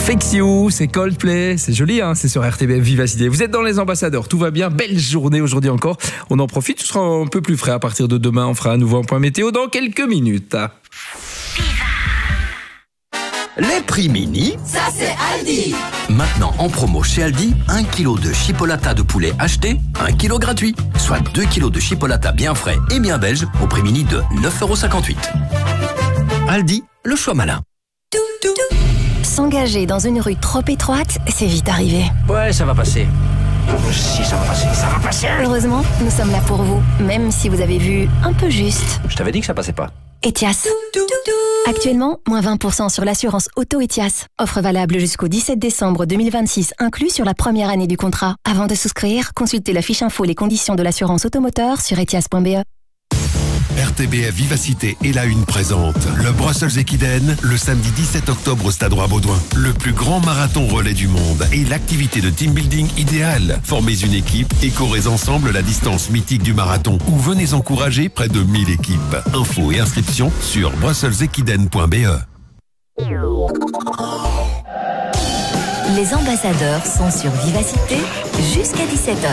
Fix You, c'est Coldplay, c'est joli, hein, c'est sur RTBF Vivacité. Vous êtes dans les ambassadeurs, tout va bien, belle journée aujourd'hui encore. On en profite, tout sera un peu plus frais à partir de demain. On fera à nouveau un point météo dans quelques minutes. Les prix mini, ça c'est Aldi. Maintenant en promo chez Aldi, 1 kg de chipolata de poulet acheté, 1 kg gratuit. Soit 2 kg de chipolata bien frais et bien belge au prix mini de 9,58 €. Aldi, le choix malin. S'engager dans une rue trop étroite, c'est vite arrivé. Ouais, ça va passer. Si, ça va passer, ça va passer. Heureusement, nous sommes là pour vous, même si vous avez vu un peu juste. Je t'avais dit que ça passait pas. Etias. Actuellement, moins 20% sur l'assurance auto Etias. Offre valable jusqu'au 17 décembre 2026, inclus sur la première année du contrat. Avant de souscrire, consultez la fiche info les conditions de l'assurance automoteur sur etias.be. RTBF Vivacité et la Une présente le Brussels Equiden le samedi 17 octobre au Stade Roi-Baudouin. Le plus grand marathon relais du monde et l'activité de team building idéale. Formez une équipe et courez ensemble la distance mythique du marathon ou venez encourager près de 1000 équipes. Infos et inscriptions sur brusselsequiden.be. Les ambassadeurs sont sur Vivacité jusqu'à 17h.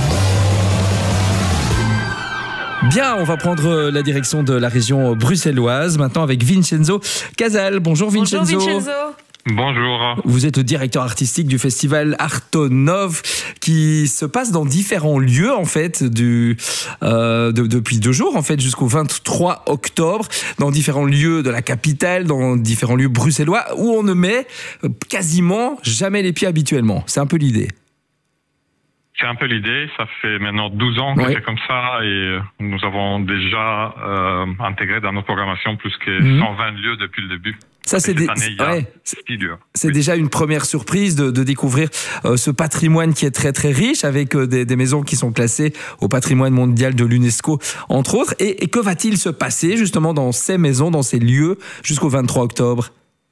Bien, on va prendre la direction de la région bruxelloise maintenant avec Vincenzo Casal. Bonjour Vincenzo. Bonjour Vincenzo. Bonjour. Vous êtes le directeur artistique du festival Artonov qui se passe dans différents lieux en fait depuis 2 jours en fait jusqu'au 23 octobre dans différents lieux de la capitale, dans différents lieux bruxellois où on ne met quasiment jamais les pieds habituellement. C'est un peu l'idée. C'est un peu l'idée, ça fait maintenant 12 ans que c'est comme ça et nous avons déjà intégré dans nos programmations plus que 120 lieux depuis le début. Ça, c'est déjà une première surprise de découvrir ce patrimoine qui est très très riche avec des maisons qui sont classées au patrimoine mondial de l'UNESCO entre autres. Et que va-t-il se passer justement dans ces maisons, dans ces lieux jusqu'au 23 octobre ?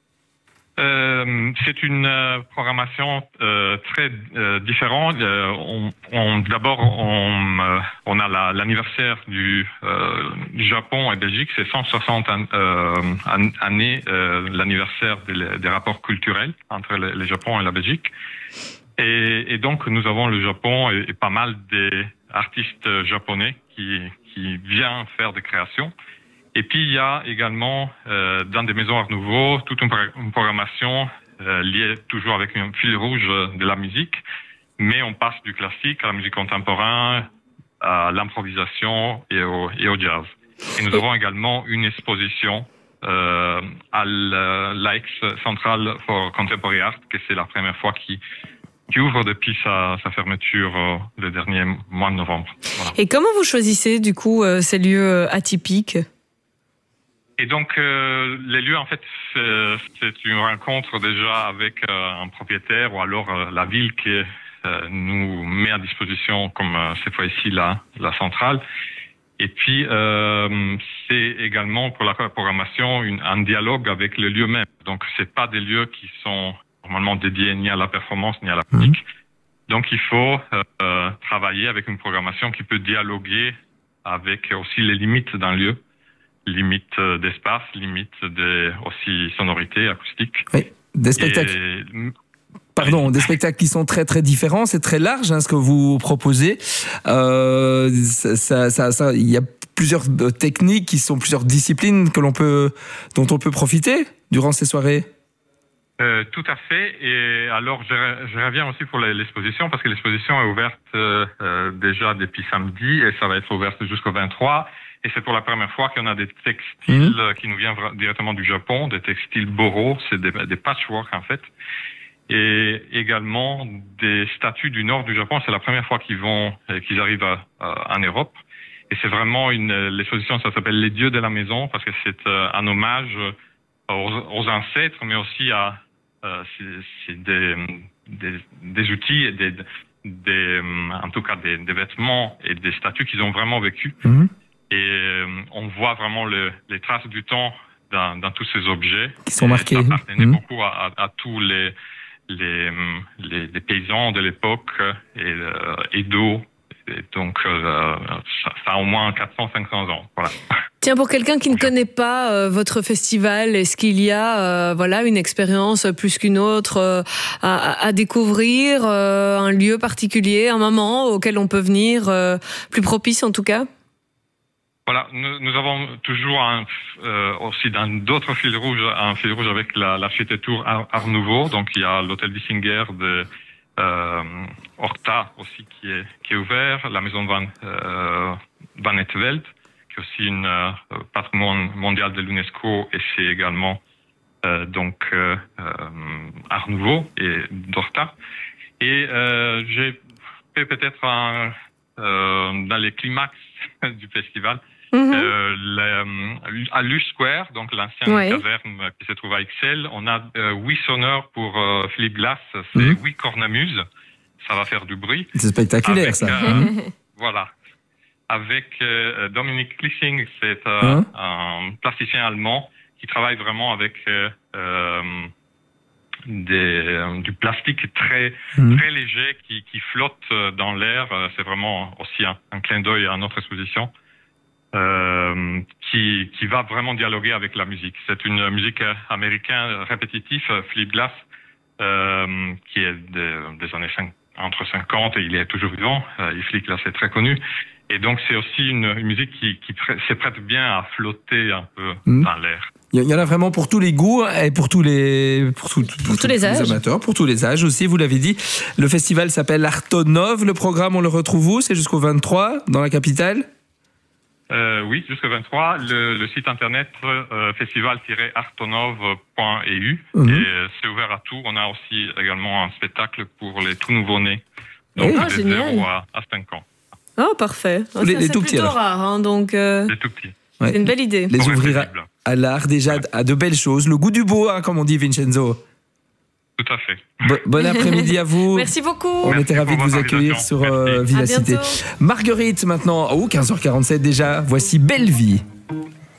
C'est une programmation très différente. D'abord, on a l'anniversaire du Japon et Belgique. C'est 160 années l'anniversaire des rapports culturels entre le Japon et la Belgique. Et donc, nous avons le Japon et pas mal d'artistes japonais qui viennent faire des créations. Et puis, il y a également, dans des maisons Art Nouveau, toute une programmation liée toujours avec un fil rouge de la musique. Mais on passe du classique à la musique contemporaine, à l'improvisation et au jazz. Et nous avons également une exposition à l'AX Central for Contemporary Art, que c'est la première fois qui ouvre depuis sa fermeture le dernier mois de novembre. Voilà. Et comment vous choisissez du coup ces lieux atypiques ? Et donc, les lieux, en fait, c'est une rencontre déjà avec un propriétaire ou alors la ville qui nous met à disposition, comme cette fois-ci la centrale. Et puis, c'est également pour la programmation un dialogue avec le lieu même. Donc, c'est pas des lieux qui sont normalement dédiés ni à la performance ni à la musique. Donc, il faut travailler avec une programmation qui peut dialoguer avec aussi les limites d'un lieu. Limite d'espace, limite aussi sonorité, acoustique. Oui, des spectacles. Des spectacles qui sont très très différents. C'est très large ce que vous proposez. Il y a plusieurs techniques plusieurs disciplines dont on peut profiter durant ces soirées. Tout à fait. Et alors, je reviens aussi pour l'exposition parce que l'exposition est ouverte déjà depuis samedi et ça va être ouverte jusqu'au 23. Et c'est pour la première fois qu'on a des textiles qui nous viennent directement du Japon, des textiles boro, c'est des patchwork en fait. Et également des statues du nord du Japon, c'est la première fois qu'ils arrivent en Europe. Et c'est vraiment l'exposition, ça s'appelle Les Dieux de la Maison, parce que c'est un hommage aux ancêtres, mais aussi à c'est des outils, en tout cas des vêtements et des statues qu'ils ont vraiment vécu. Et on voit vraiment les traces du temps dans tous ces objets. Qui sont marqués. Ça appartenait beaucoup à tous les paysans de l'époque, et Edo, Et donc, ça a au moins 400-500 ans. Voilà. Tiens, pour quelqu'un qui ne connaît pas votre festival, est-ce qu'il y a une expérience plus qu'une autre à découvrir, un lieu particulier, un moment auquel on peut venir, plus propice en tout cas? Voilà, nous avons toujours aussi dans d'autres fils rouges, un fil rouge avec l'architecture Art Nouveau. Donc il y a l'hôtel Wissinger de Horta aussi qui est ouvert, la maison Van Etveld, qui est aussi une patrimoine mondial de l'UNESCO, et c'est également Art Nouveau et d'Horta. Et j'ai fait peut-être dans les climax du festival, à Luce Square, donc l'ancienne caserne qui se trouve à Ixelles, on a 8 sonneurs pour Philippe Glass, c'est 8 cornamuses, ça va faire du bruit. C'est spectaculaire, ça. Voilà. Avec Dominique Klissing, c'est un plasticien allemand qui travaille vraiment avec du plastique très léger qui flotte dans l'air. C'est vraiment aussi un clin d'œil à notre exposition. Qui va vraiment dialoguer avec la musique. C'est une musique américaine répétitive, Philip Glass, qui est des années entre 50 et il est toujours vivant. Philip Glass est très connu. Et donc c'est aussi une musique qui se prête bien à flotter un peu dans l'air. Il y en a vraiment pour tous les goûts et pour tous les âges. Amateurs, pour tous les âges aussi, vous l'avez dit. Le festival s'appelle Artonov. Le programme, on le retrouve où? C'est jusqu'au 23 dans la capitale? Oui, jusqu'au 23. Le site internet festival-artonov.eu et c'est ouvert à tout. On a aussi également un spectacle pour les tout nouveaux-nés, donc de 0 à 5 ans. Oh, parfait. Les tout petits, plutôt rare, hein, donc les tout petits. C'est une belle idée. Les ouvrir à l'art, déjà à de belles choses. Le goût du beau, hein, comme on dit, Vincenzo. Tout à fait. Bon après-midi à vous. Merci beaucoup. On était ravis de vous accueillir sur Vivacité. Marguerite maintenant. 15h47 déjà. Voici Belle Vie.